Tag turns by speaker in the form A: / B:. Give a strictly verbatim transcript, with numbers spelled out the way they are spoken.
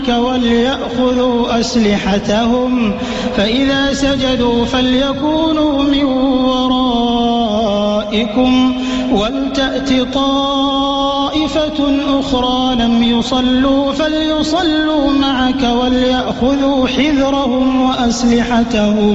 A: معك وليأخذوا أسلحتهم فإذا سجدوا فليكونوا من ورائكم ولتأت طائفة أخرى لم يصلوا فليصلوا معك وليأخذوا حذرهم وأسلحتهم